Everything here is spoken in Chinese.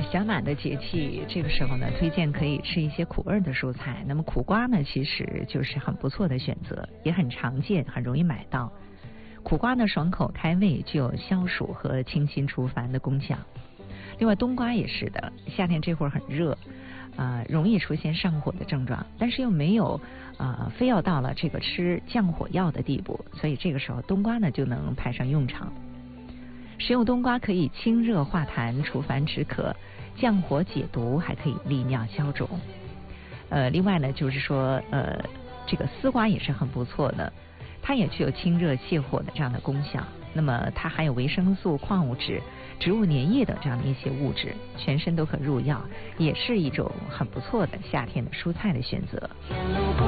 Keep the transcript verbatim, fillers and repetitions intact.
比较暖的节气，这个时候呢，推荐可以吃一些苦味的蔬菜。那么苦瓜呢，其实就是很不错的选择，也很常见，很容易买到。苦瓜呢，爽口开胃，具有消暑和清心除烦的功效。另外，冬瓜也是的，夏天这会儿很热，呃，容易出现上火的症状，但是又没有呃非要到了这个吃降火药的地步，所以这个时候冬瓜呢就能派上用场。食用冬瓜可以清热化痰、除烦止渴、降火解毒，还可以利尿消肿。呃，另外呢，就是说呃，这个丝瓜也是很不错的，它也具有清热泻火的这样的功效。那么它含有维生素、矿物质、植物粘液等这样的一些物质，全身都可入药，也是一种很不错的夏天的蔬菜的选择。